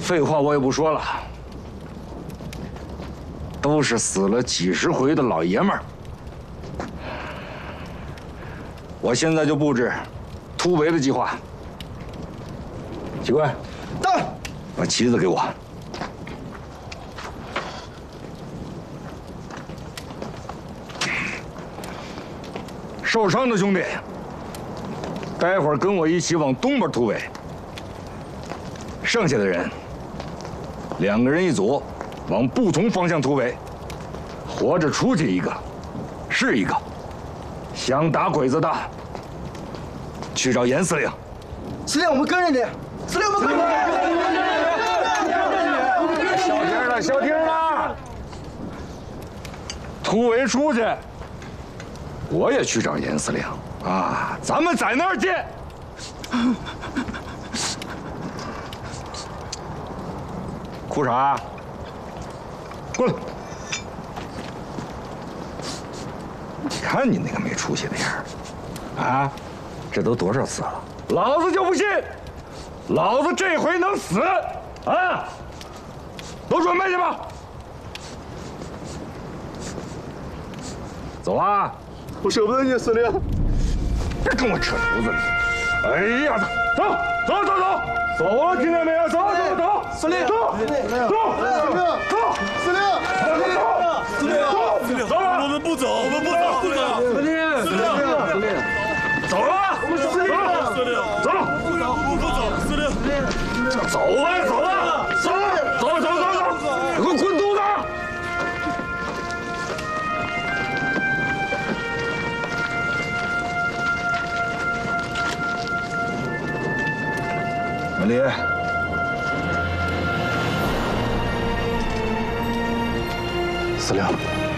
废话我也不说了，都是死了几十回的老爷们儿。我现在就布置突围的计划。旗官， 到， 把旗子给我。受伤的兄弟，待会儿跟我一起往东边突围。剩下的人，2个人一组，往不同方向突围。活着出去一个，是一个。想打鬼子的，去找严司令。 司令，我们跟着你。司令，我们跟着你。 消停了，消停了。突围出去。我也去找严司令啊，咱们在那儿见。裤衩，过来。看你那个没出息的样儿，啊，这都多少次了？老子就不信，老子这回能死啊！都准备去吧。走啊！ 我舍不得你，司令。 别跟我扯犊子了！哎呀，走走走走走了，听见没有？走走走， 司令， 走司令， 走走， 司令， 司令，走，走了， 我们不走，我们不走，司令， 司令，司令，司令， 走了， 司令，司令， 走， 不走，不走，司令， 走啊，走啊，走，走走走走，给我滚犊子！美丽， 司令。